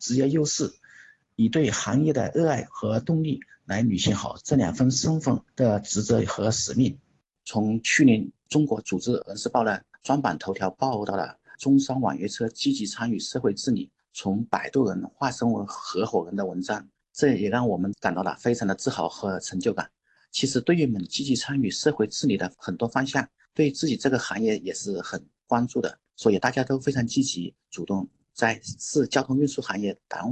职业优势，以对行业的热爱和动力来履行好这2份身份的职责和使命。从去年中国组织人事报的专版头条报道了中商网约车积极参与社会治理，从摆渡人化身为合伙人的文章，这也让我们感到了非常的自豪和成就感。其实队员们积极参与社会治理的很多方向，对自己这个行业也是很关注的，所以大家都非常积极主动在市交通运输行业担